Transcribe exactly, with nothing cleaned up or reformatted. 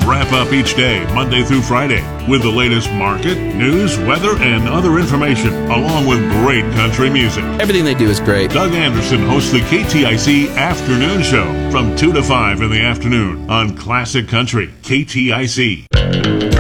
Wrap up each day, Monday through Friday, with the latest market, news, weather, and other information, along with great country music. Everything they do is great. Doug Anderson hosts the K T I C Afternoon Show from two to five in the afternoon on Classic Country, K T I C.